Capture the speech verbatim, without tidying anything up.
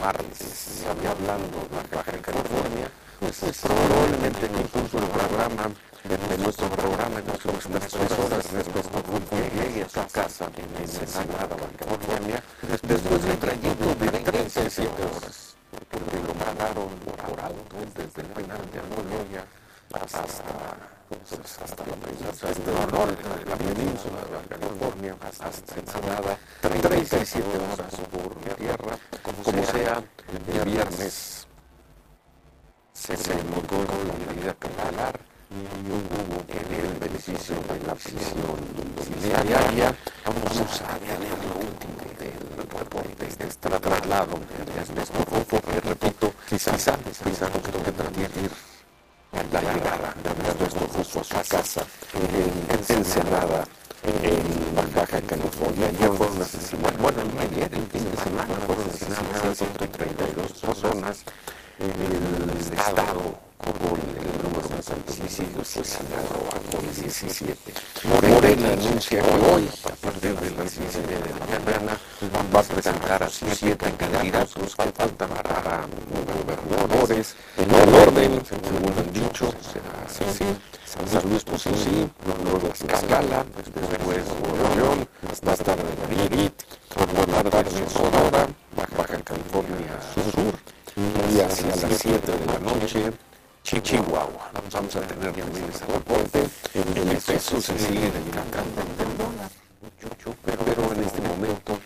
martes, y hablando de Baja California, pues, pues probablemente en incluso el programa de, de nuestro programa en las próximas tres horas respecto a que llegue a su casa en Ensenada, Baja California, después de un trayecto de treinta y siete horas, porque lo mandaron por auto desde el final de Almoloya hasta, pues, hasta la península, no, la península de Baja California, hasta Ensenada, treinta y siete horas por tierra, como sea, el viernes se montó la medida cautelar y hubo el beneficio de la prisión domiciliaria. Vamos a leer lo último del reporte de este traslado de Ernesto Rufo, que repito, quizás quizás nos toque también ir a la llegada de Ernesto Rufo a su casa en Ensenada, en Baja California. Ayer fueron asesinadas, bueno, ayer, el fin de semana, fueron asesinadas ciento treinta y dos personas. El Estado con el número de homicidios señalado con diecisiete. Morena anuncia que hoy, a partir de las diez y media de la mañana, va a presentar a sus siete candidatos que faltan para gobernadores. En orden, según han dicho, será así: San Luis Potosí, luego Tlaxcala, después Nuevo León, va a estar Nayarit, por la tarde Sonora, Baja California Sur, y hacia las siete de la noche, Chihuahua. Vamos a tener también ese reporte. El peso se sigue dedicando